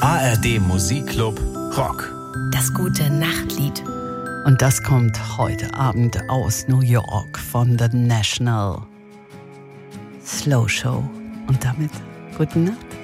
ARD Musikclub Rock. Das gute Nachtlied. Und das kommt heute Abend aus New York von The National Slow Show. Und damit gute Nacht.